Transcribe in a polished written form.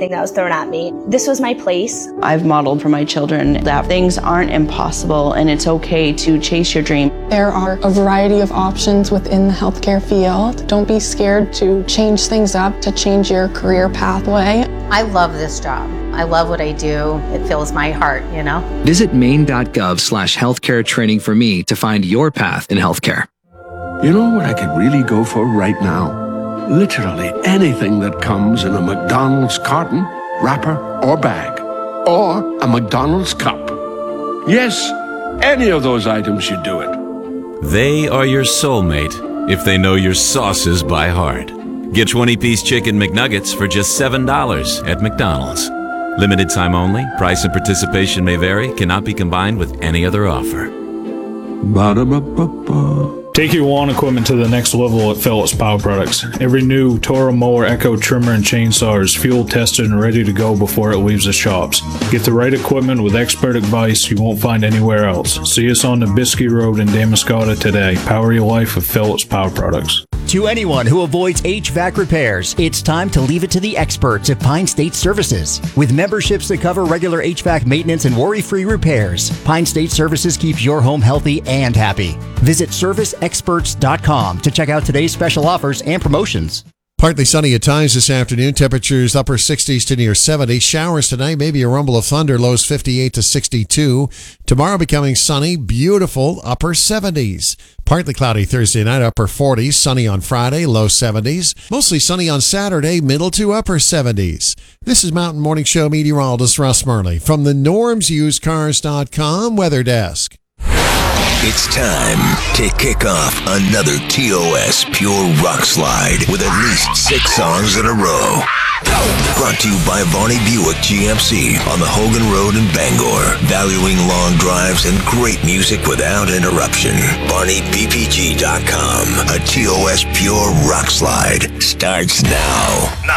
everything that was thrown at me. This was my place. I've modeled for my children that things aren't impossible and it's okay to chase your dream. There are a variety of options within the healthcare field. Don't be scared to change things up, to change your career pathway. I love this job. I love what I do. It fills my heart, you know? Visit maine.gov/healthcare training for me to find your path in healthcare. You know what I could really go for right now? Literally anything that comes in a McDonald's carton, wrapper, or bag. Or a McDonald's cup. Yes, any of those items should do it. They are your soulmate if they know your sauces by heart. Get 20-piece chicken McNuggets for just $7 at McDonald's. Limited time only. Price and participation may vary. Cannot be combined with any other offer. Ba-da-ba-ba-ba. Take your lawn equipment to the next level at Phillips Power Products. Every new Toro mower, Echo trimmer, and chainsaw is fuel tested and ready to go before it leaves the shops. Get the right equipment with expert advice you won't find anywhere else. See us on Nabisky Road in Damariscotta today. Power your life with Phillips Power Products. To anyone who avoids HVAC repairs, it's time to leave it to the experts at Pine State Services. With memberships that cover regular HVAC maintenance and worry-free repairs, Pine State Services keeps your home healthy and happy. Visit serviceexperts.com to check out today's special offers and promotions. Partly sunny at times this afternoon. Temperatures upper 60s to near 70. Showers tonight, maybe a rumble of thunder. Lows 58 to 62. Tomorrow becoming sunny, beautiful, upper 70s. Partly cloudy Thursday night, upper 40s. Sunny on Friday, low 70s. Mostly sunny on Saturday, middle to upper 70s. This is Mountain Morning Show meteorologist Russ Murley from the normsusedcars.com weather desk. It's time to kick off another TOS Pure Rock Slide with at least 6 songs in a row. Brought to you by Varney Buick GMC on the Hogan Road in Bangor. Valuing long drives and great music without interruption. VarneyBPG.com. A TOS Pure Rock Slide starts now.